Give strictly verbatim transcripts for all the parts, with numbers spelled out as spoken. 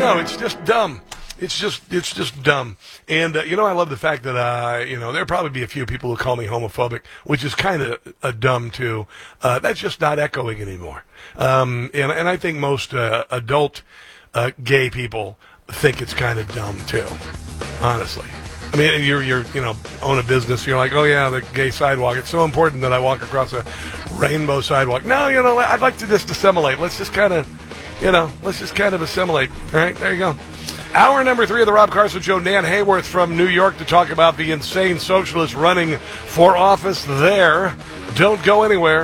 no, it's just dumb. It's just it's just dumb. And, uh, you know, I love the fact that, uh, you know, there'll probably be a few people who call me homophobic, which is kind of uh, dumb, too. Uh, that's just not echoing anymore. Um, and, and I think most uh, adult uh, gay people think it's kind of dumb, too, honestly. I mean, you're, you're, you know, own a business, you're like, oh, yeah, the gay sidewalk. It's so important that I walk across a rainbow sidewalk. No, you know, I'd like to just assimilate. Let's just kind of, you know, let's just kind of assimilate. All right, there you go. Hour number three of the Rob Carson Show. Dan Hayworth from New York to talk about the insane socialists running for office there. Don't go anywhere.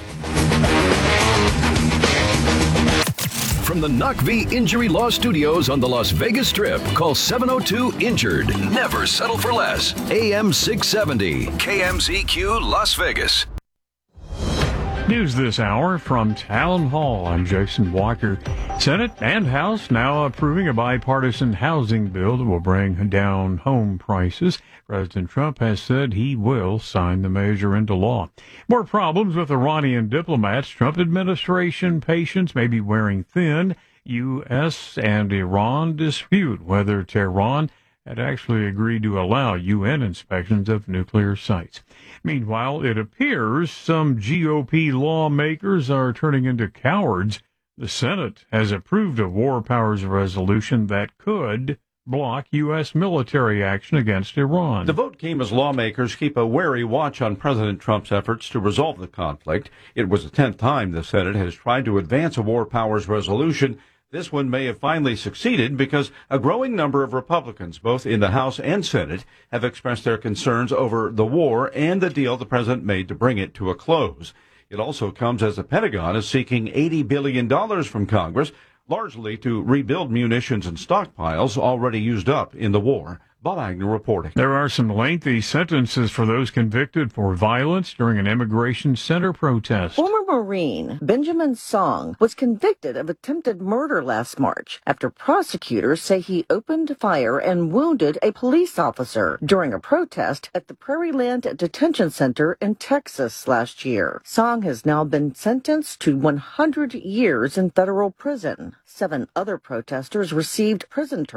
From the Knock V Injury Law Studios on the Las Vegas Strip, call seven oh two injured. Never settle for less. A M six seventy, K M Z Q Las Vegas. News this hour from Town Hall. I'm Jason Walker. Senate and House now approving a bipartisan housing bill that will bring down home prices. President Trump has said he will sign the measure into law. More problems with Iranian diplomats. Trump administration patience may be wearing thin. U S and Iran dispute whether Tehran had actually agreed to allow U N inspections of nuclear sites. Meanwhile, it appears some G O P lawmakers are turning into cowards. The Senate has approved a war powers resolution that could block U S military action against Iran. The vote came as lawmakers keep a wary watch on President Trump's efforts to resolve the conflict. It was the tenth time the Senate has tried to advance a war powers resolution. This one may have finally succeeded because a growing number of Republicans, both in the House and Senate, have expressed their concerns over the war and the deal the president made to bring it to a close. It also comes as the Pentagon is seeking eighty billion dollars from Congress, largely to rebuild munitions and stockpiles already used up in the war. Bob Agnew reporting. There are some lengthy sentences for those convicted for violence during an immigration center protest. Former Marine Benjamin Song was convicted of attempted murder last March after prosecutors say he opened fire and wounded a police officer during a protest at the Prairieland Detention Center in Texas last year. Song has now been sentenced to one hundred years in federal prison. Seven other protesters received prison terms.